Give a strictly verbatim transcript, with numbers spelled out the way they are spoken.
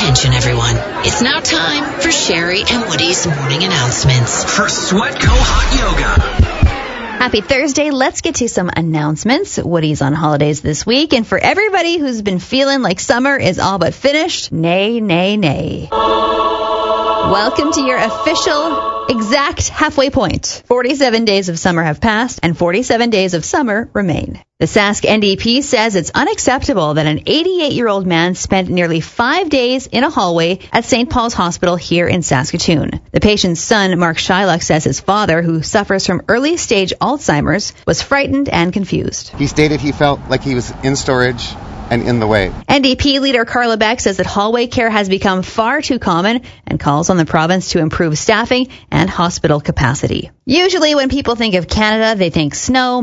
Attention, everyone. It's now time for Sherry and Woody's morning announcements. For Sweatco Hot Yoga. Happy Thursday. Let's get to some announcements. Woody's on holidays this week, and for everybody who's been feeling like summer is all but finished, nay, nay, nay. Welcome to your official exact halfway point. forty-seven days of summer have passed, and forty-seven days of summer remain. The Sask N D P says it's unacceptable that an eighty-eight-year-old man spent nearly five days in a hallway at Saint Paul's Hospital here in Saskatoon. The patient's son, Mark Shylock, says his father, who suffers from early-stage Alzheimer's, was frightened and confused. He stated he felt like he was in storage and in the way. N D P leader Carla Beck says that hallway care has become far too common and calls on the province to improve staffing and hospital capacity. Usually when people think of Canada, they think snow,